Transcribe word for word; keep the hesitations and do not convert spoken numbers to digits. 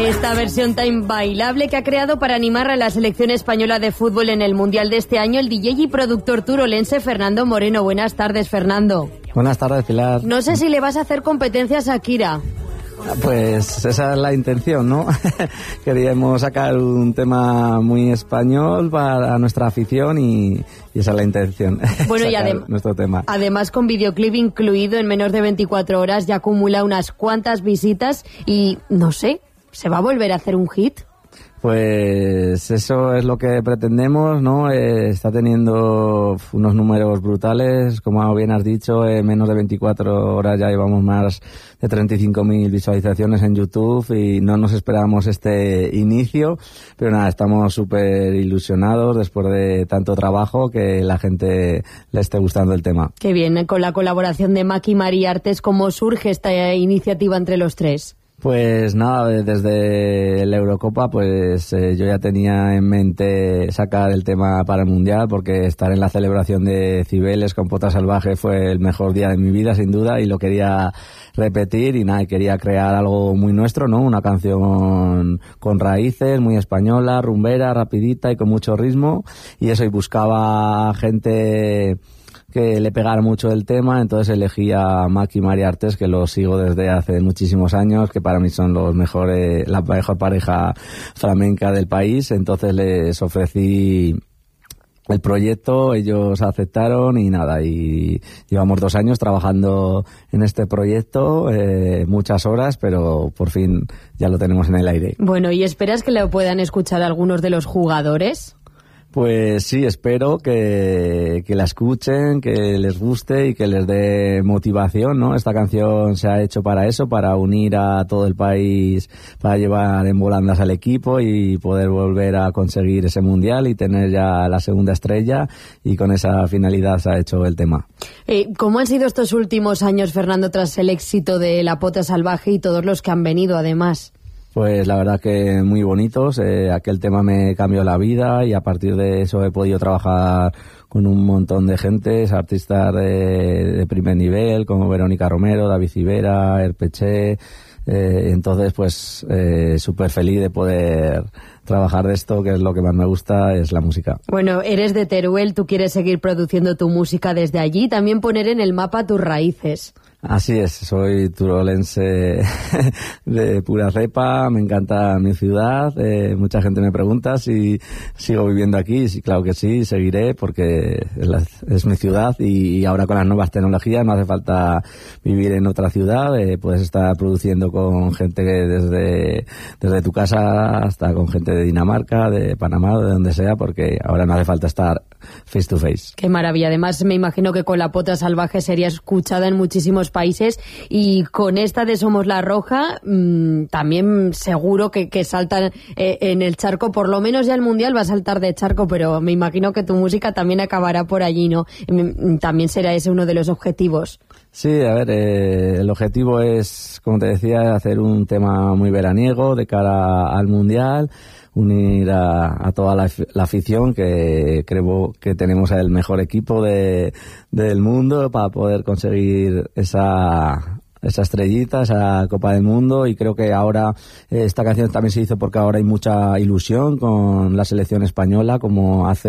Esta versión tan bailable que ha creado para animar a la selección española de fútbol en el Mundial de este año el D J y productor turolense Fernando Moreno. Buenas tardes, Fernando. Buenas tardes, Pilar. No sé si le vas a hacer competencia a Shakira. Pues esa es la intención, ¿no? Queríamos sacar un tema muy español para nuestra afición y, y esa es la intención. Bueno, y adem- nuestro tema. Además, con videoclip incluido, en menos de veinticuatro horas ya acumula unas cuantas visitas y, no sé, ¿se va a volver a hacer un hit? Pues eso es lo que pretendemos, ¿no? Eh, está teniendo unos números brutales, como bien has dicho, en menos de veinticuatro horas ya llevamos más de treinta y cinco mil visualizaciones en YouTube y no nos esperábamos este inicio, pero nada, estamos súper ilusionados después de tanto trabajo que la gente le esté gustando el tema. Qué bien, con la colaboración de Maki María Artes, ¿cómo surge esta iniciativa entre los tres? Pues nada, desde la Eurocopa pues eh, yo ya tenía en mente sacar el tema para el Mundial porque estar en la celebración de Cibeles con Pota Salvaje fue el mejor día de mi vida sin duda y lo quería repetir y nada, y quería crear algo muy nuestro, ¿no? Una canción con raíces, muy española, rumbera, rapidita y con mucho ritmo y eso, y buscaba gente que le pegara mucho el tema, entonces elegí a Maki María Artes, que los sigo desde hace muchísimos años, que para mí son los mejores, la mejor pareja flamenca del país, entonces les ofrecí el proyecto, ellos aceptaron y nada, y llevamos dos años trabajando en este proyecto, eh, muchas horas, pero por fin ya lo tenemos en el aire. Bueno, ¿y esperas que lo puedan escuchar algunos de los jugadores? Pues sí, espero que, que la escuchen, que les guste y que les dé motivación, ¿no? Esta canción se ha hecho para eso, para unir a todo el país, para llevar en volandas al equipo y poder volver a conseguir ese mundial y tener ya la segunda estrella, y con esa finalidad se ha hecho el tema. Eh, ¿Cómo han sido estos últimos años, Fernando, tras el éxito de La Pota Salvaje y todos los que han venido además? Pues la verdad que muy bonitos, eh, aquel tema me cambió la vida y a partir de eso he podido trabajar con un montón de gente, artistas de, de primer nivel como Verónica Romero, David Civera, Erpeche, eh, entonces pues eh, súper feliz de poder trabajar de esto, que es lo que más me gusta, es la música. Bueno, eres de Teruel, tú quieres seguir produciendo tu música desde allí, también poner en el mapa tus raíces. Así es, soy turolense de pura cepa, me encanta mi ciudad, eh, mucha gente me pregunta si sigo viviendo aquí, sí, claro que sí, seguiré porque es, la, es mi ciudad y, y ahora con las nuevas tecnologías no hace falta vivir en otra ciudad, eh, puedes estar produciendo con gente que desde, desde tu casa hasta con gente de Dinamarca, de Panamá, de donde sea, porque ahora no hace falta estar face to face. Qué maravilla, además me imagino que con La Pota Salvaje sería escuchada en muchísimos países y con esta de Somos la Roja mmm, también seguro que, que saltan eh, en el charco, por lo menos ya el Mundial va a saltar de charco, pero me imagino que tu música también acabará por allí, ¿no? También será ese uno de los objetivos. Sí, a ver, eh, el objetivo es, como te decía, hacer un tema muy veraniego de cara al Mundial, unir a, a toda la, la afición, que creo que tenemos el mejor equipo de, del mundo para poder conseguir esa esa estrellita, esa Copa del Mundo, y creo que ahora eh, esta canción también se hizo porque ahora hay mucha ilusión con la selección española, como hace